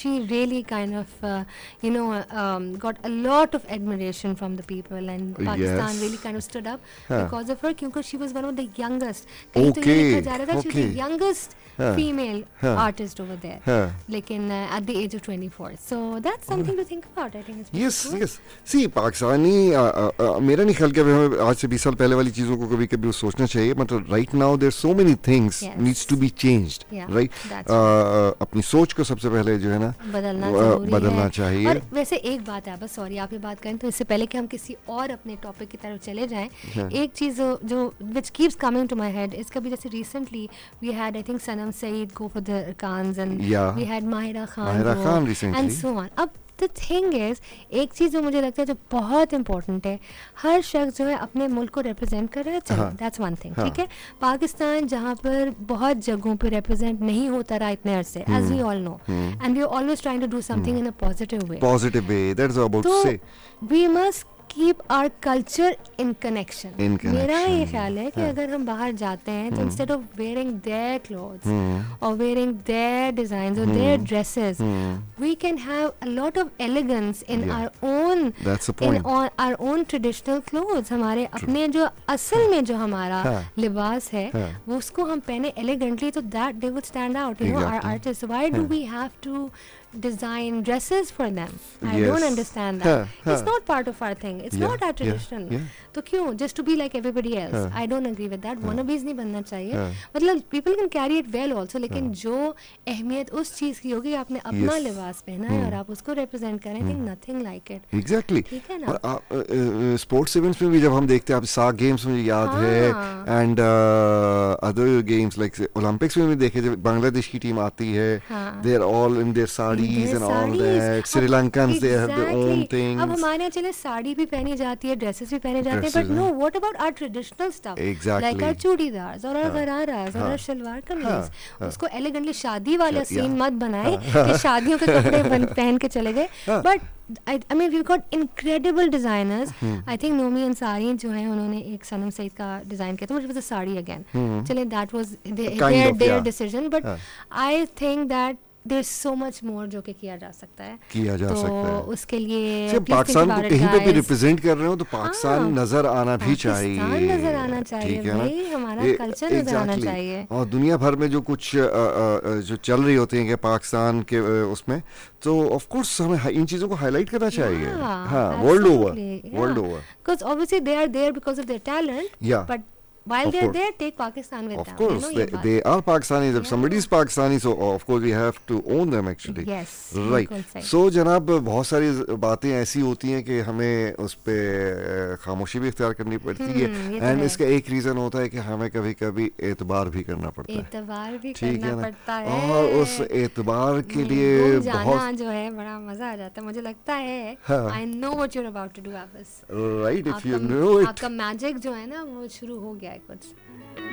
she really kind of got a lot of admiration from the people, and Pakistan Yes. really kind of stood up Huh. because of her, क्योंकि she was one of the youngest. कहीं तो ये Okay, लिखा जा रहा था she was the okay. youngest Huh. female Huh. artist over there. Huh. लेकिन at the age of 24. So that's something to think about. I think it's pretty yes cool. Yes सी पाकिस्तानी मेरा नहीं ख्याल कि अभी हमें आज से 20 साल पहले वाली चीज़ों को कभी कभी सोचना चाहिए, मतलब right now there so many things Yes. Needs to be changed, Yeah, right? that's अपनी सोच को सबसे पहले जो है ना बदलना चाहिए. और वैसे एक बात है, बस सॉरी आप ये बात करें तो इससे पहले कि हम किसी और अपने टॉपिक की तरफ चले जाएं, एक चीज़ जो which keeps coming to my head, इसका भी जैसे recently we had I think Sanam Saeed go for the अरकान्स and Yeah. We had Mahira Mahira Khan recently. And so on. अब द थिंग इज, एक चीज़ जो मुझे लगता है जो बहुत इंपॉर्टेंट है, हर शख्स जो है अपने मुल्क को रिप्रेजेंट कर रहा है, चलो दैट्स वन थिंग, ठीक है. पाकिस्तान जहाँ पर बहुत जगहों पे रिप्रेजेंट नहीं होता रहा इतने अरसे, as we all know, and we are always trying to do something in a positive way. Positive way, that's about to तो से. We must keep our culture in connection. In मेरा ये connection. ख्याल है कि अगर हम बाहर जाते हैं तो instead of wearing their clothes और वेयरिंग देयर डिजाइन्स और there dresses, we can have a lot of elegance in Yeah. Our own, That's the in point. Our own traditional clothes. हमारे अपने जो असल में जो हमारा हाँ. लिबास है वो उसको हम पहने एलिगेंटली, तो that they would stand out, you know, our Exactly. Artist. Why do we have to design dresses for them? I Yes. don't understand that. Huh, It's huh. not part of our thing. It's Yeah, not our yeah, tradition. yeah. तो क्यों just to be like everybody else? Huh. I don't agree with that. Wannabes नहीं बनना चाहिए. Huh. मतलब people can carry it well also, लेकिन जो अहमियत उस चीज़ की होगी, आपने अपना Yes. लिबास पहना है और आप उसको represent करें, I think nothing like it. Exactly. ठीक है ना? और स्पोर्ट्स इवेंट्स में भी जब हम देखते हैं, आप साग गेम्स मुझे याद है, and other games like Olympics में भी देखे, जब बांग्लादेश की टीम आती है, हाँ. They are all in their saris and all that. श्रीलंकन्स they have their own Exactly. अब थिंग्स. हमारे यहाँ चले साड़ी भी पहनी जाती है, ड्रेसेस भी पहने जाते हैं, Dresses, but no, what about our traditional stuff, Exactly. Like our churidars और आवर हाँ. गरारास और हाँ. आवर शलवार हाँ. कमीज. उसको एलिगेंटली शादी वाला Yeah. सीन मत बनाए कि शादियों के कपड़े पहन के चले गए. हाँ. But I mean we've got incredible designers. I think Nomi Ansari जो है, उन्होंने एक सनम सईद का डिजाइन किया था, मुझे was a साड़ी again. चले that was Kind of, their yeah. decision, but हाँ. I think that there's so much more जो कि किया जा सकता है. किया जा तो सकता है. उसके लिए सिर्फ please think पाकिस्तान को about it, कहीं पे भी guys. रिप्रेजेंट कर रहे हो तो पाकिस्तान हाँ. नजर आना भी चाहिए. पाकिस्तान नजर आना चाहिए ठीक है ना? भाई, हमारा ये- कल्चर नजर आना exactly. चाहिए. और दुनिया भर में जो कुछ जो चल रही होती है कि पाकिस्तान के उसमें, तो ऑफ कोर्स हमें इन चीजों को हाईलाइट करना चाहिए. हाँ, world over, world over. Because obviously they are there because of their talent. Yeah. But while Of they're course. there, take Pakistan with Of them. course, you know ये बात. they are Pakistanis. If Yeah. somebody is Pakistani, so of course we have to own them actually. Yes, Right. बिल्कुल सही. So जनाब, बहुत सारी बातें ऐसी होती हैं कि हमें उस पे खामोशी भी इख्तियार करनी पड़ती है, ये तो एंड है. इसका एक रीज़न होता है कि हमें कभी कभी एतबार भी करना पड़ता है. एतबार भी ठीक है करना ना? पड़ता है. और उस एतबार के लिए घूम जाना बहुत जो है बड़ा मजा आ जाता है, मुझे लगता है. हाँ. I know what you're about to do, Abbas. Right, if you आपका नो इट. आपका मैजिक जो है ना वो शुरू हो गया है कुछ.